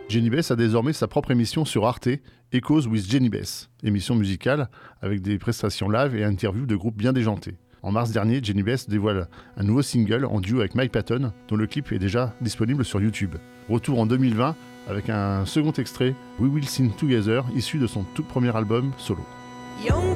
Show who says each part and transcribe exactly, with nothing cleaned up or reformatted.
Speaker 1: Jenny Bess a désormais sa propre émission sur Arte, Echoes with Jenny Bess, émission musicale avec des prestations live et interviews de groupes bien déjantés. En mars dernier, Jenny Bess dévoile un nouveau single en duo avec Mike Patton, dont le clip est déjà disponible sur YouTube. Retour en deux mille vingt avec un second extrait, We Will Sing Together, issu de son tout premier album solo.
Speaker 2: Young